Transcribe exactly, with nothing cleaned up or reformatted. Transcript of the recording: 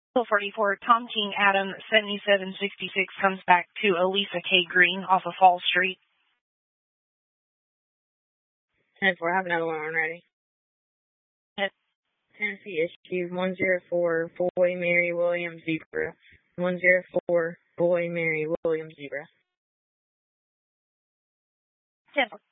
Bill forty-four, Tom King Adam, seventy-seven sixty-six comes back to Elisa K. Green off of Fall Street. ten four, I have another one on ready. Yes. Tennessee issue one zero four, Boy Mary William Zebra. one zero four, Boy Mary William Zebra. ten four.